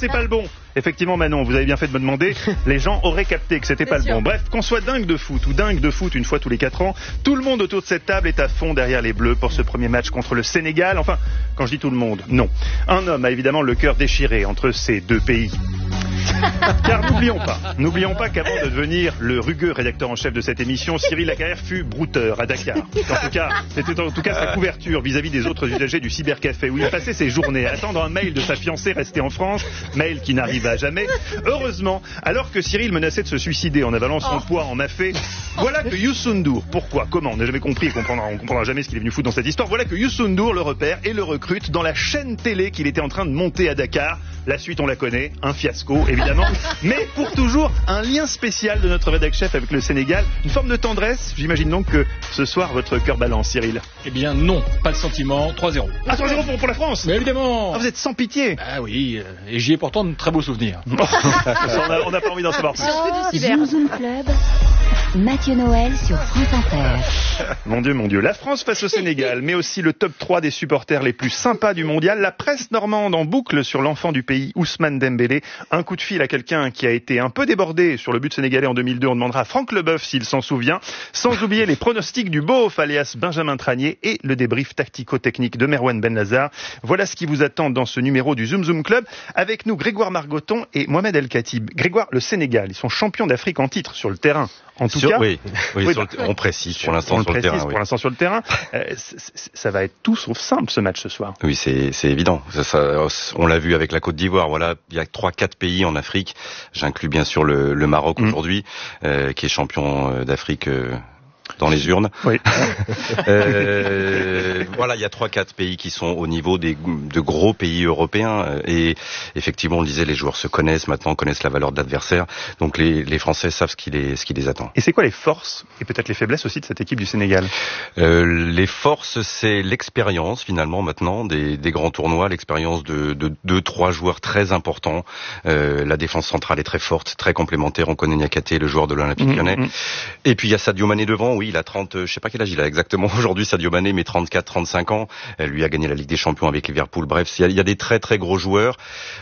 c'est pas le bon. Effectivement, Manon, vous avez bien fait de me demander. Les gens auraient capté que c'était pas le bon. Bref, qu'on soit dingue de foot ou dingue de foot une fois tous les 4 ans, tout le monde autour de cette table est à fond derrière les Bleus pour ce premier match contre le Sénégal. Enfin, quand je dis tout le monde, non. Un homme a évidemment le cœur déchiré entre ces deux pays. Car n'oublions pas qu'avant de devenir le rugueux rédacteur en chef de cette émission, Cyril Lacarrière fut brouteur à Dakar. C'était en tout cas sa couverture vis-à-vis des autres usagers du cybercafé où il passait ses journées à attendre un mail de sa fiancée restée en France, mail qui n'arriva jamais. Heureusement, alors que Cyril menaçait de se suicider en avalant son poids en mafé, voilà que Youssou N'Dour, pourquoi, comment, on n'a jamais compris et on comprendra jamais ce qu'il est venu foutre dans cette histoire, voilà que Youssou N'Dour le repère et le recrute dans la chaîne télé qu'il était en train de monter à Dakar. La suite, on la connaît, un fiasco, évidemment, mais pour toujours, un lien spécial de notre rédac chef avec le Sénégal, une forme de tendresse. J'imagine donc que ce soir, votre cœur balance, Cyril. Eh bien non, pas de sentiment, 3-0. Ah, 3-0 pour la France. Mais évidemment. Ah, vous êtes sans pitié. Ah oui, et j'y ai pourtant de très beaux souvenirs. On n'a pas envie d'en savoir plus. Zoom Zoom Club, Mathieu Noël sur France Inter. Mon Dieu, la France face au Sénégal, mais aussi le top 3 des supporters les plus sympas du mondial. La presse normande en boucle sur l'enfant du pays, Ousmane Dembélé. Un coup de fil à quelqu'un qui a été un peu débordé sur le but sénégalais en 2002. On demandera à Franck Leboeuf s'il s'en souvient. Sans oublier les pronostics du Beauf, alias Benjamin Tranier, et le débrief tactico-technique de Merwan Benlazar. Voilà ce qui vous attend dans ce numéro du Zoom Zoom Club. Avec nous, Grégoire Margoton et Mohamed El Khatib. Grégoire, le Sénégal, ils sont champions d'Afrique en titre sur le terrain. En tout cas, on précise pour l'instant sur le terrain. Pour l'instant sur le terrain, ça va être tout sauf simple ce match ce soir. Oui, c'est évident. On l'a vu avec la Côte d'Ivoire. Voilà, il y a 3-4 pays en Afrique. J'inclus bien sûr le Maroc aujourd'hui, qui est champion d'Afrique. Dans les urnes. Oui. Voilà, il y a 3-4 pays qui sont au niveau de gros pays européens. Et effectivement, on le disait, les joueurs se connaissent maintenant, connaissent la valeur de l'adversaire. Donc les Français savent ce qui les attend. Et c'est quoi les forces et peut-être les faiblesses aussi de cette équipe du Sénégal? Les forces, c'est l'expérience finalement maintenant des grands tournois, l'expérience de 2-3 joueurs très importants. La défense centrale est très forte, très complémentaire. On connaît Niakhaté, le joueur de l'Olympique Lyonnais. Et puis il y a Sadio Mané devant. Oui, il a 30, je sais pas quel âge il a exactement aujourd'hui, Sadio Mané, mais 34-35 ans. Lui a gagné la Ligue des Champions avec Liverpool. Bref, il y a des très très gros joueurs.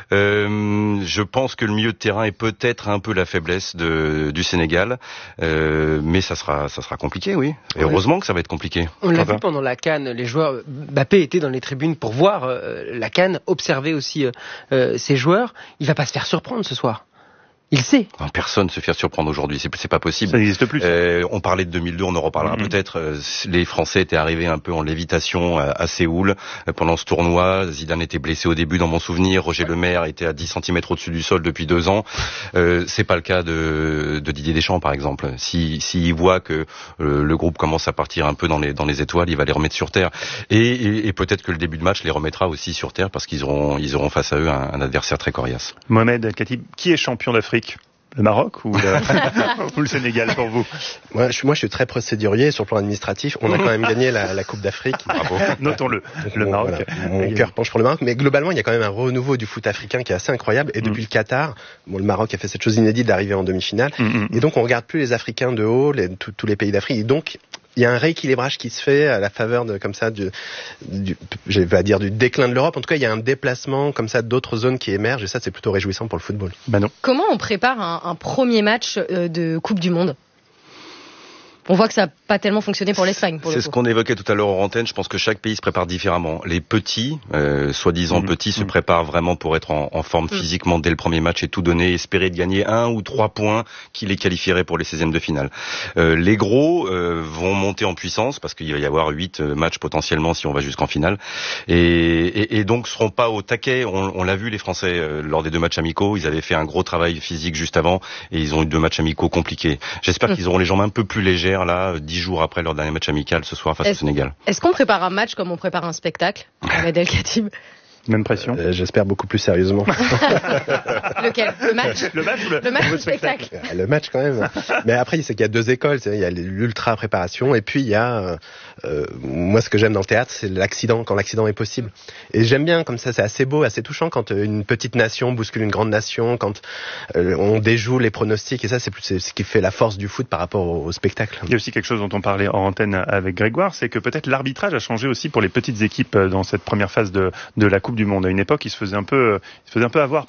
Je pense que le milieu de terrain est peut-être un peu la faiblesse du Sénégal, mais ça sera compliqué, oui. Et heureusement que ça va être compliqué. On l'a vu pendant la CAN, les joueurs, Mbappé était dans les tribunes pour voir la CAN, observer aussi ses joueurs. Il va pas se faire surprendre ce soir. Il sait. Personne ne se fait surprendre aujourd'hui, c'est pas possible. Ça n'existe plus. On parlait de 2002, on en reparlera peut-être. Les Français étaient arrivés un peu en lévitation à Séoul pendant ce tournoi. Zidane était blessé au début, dans mon souvenir. Roger Lemaire était à 10 cm au-dessus du sol depuis 2 ans. C'est pas le cas de Didier Deschamps, par exemple. S'il voit que le groupe commence à partir un peu dans les étoiles, il va les remettre sur terre. Et peut-être que le début de match les remettra aussi sur terre parce qu'ils auront face à eux un adversaire très coriace. Mohamed El Khatib, qui est champion d'Afrique? Le Maroc ou le Sénégal pour vous? Moi, je suis très procédurier sur le plan administratif. On a quand même gagné la Coupe d'Afrique. Bravo. Notons-le. Le Maroc. Voilà, mon cœur penche pour le Maroc. Mais globalement, il y a quand même un renouveau du foot africain qui est assez incroyable. Et depuis le Qatar, le Maroc a fait cette chose inédite d'arriver en demi-finale. Et donc, on regarde plus les Africains de haut, tous les pays d'Afrique. Et donc, il y a un rééquilibrage qui se fait à la faveur je vais pas dire du déclin de l'Europe. En tout cas, il y a un déplacement comme ça d'autres zones qui émergent et ça, c'est plutôt réjouissant pour le football. Bah non. Comment on prépare un premier match de Coupe du Monde? On voit que ça n'a pas tellement fonctionné pour l'Espagne. C'est ce qu'on évoquait tout à l'heure en antenne. Je pense que chaque pays se prépare différemment. Les petits, soi-disant petits, se préparent vraiment pour être en forme physiquement dès le premier match et tout donner, espérer de gagner 1 ou 3 points qui les qualifieraient pour les 16e de finale. Les gros vont monter en puissance parce qu'il va y avoir 8 matchs potentiellement si on va jusqu'en finale. Et donc seront pas au taquet. On l'a vu, les Français, lors des 2 matchs amicaux, ils avaient fait un gros travail physique juste avant et ils ont eu 2 matchs amicaux compliqués. J'espère qu'ils auront les jambes un peu plus légères là, 10 jours après leur dernier match amical ce soir face au Sénégal. Est-ce qu'on prépare un match comme on prépare un spectacle, Mohamed El Khatib? Même pression. J'espère beaucoup plus sérieusement. Lequel? Le match? Le match ou le spectacle? Le match quand même. Mais après, c'est qu'il y a 2 écoles. Il y a l'ultra préparation et puis il y a moi, ce que j'aime dans le théâtre, c'est l'accident, quand l'accident est possible. Et j'aime bien comme ça, c'est assez beau, assez touchant quand une petite nation bouscule une grande nation, quand on déjoue les pronostics. Et ça, c'est ce qui fait la force du foot par rapport au spectacle. Il y a aussi quelque chose dont on parlait en antenne avec Grégoire, c'est que peut-être l'arbitrage a changé aussi pour les petites équipes dans cette première phase de la Coupe du Monde. À une époque, il se faisait un peu avoir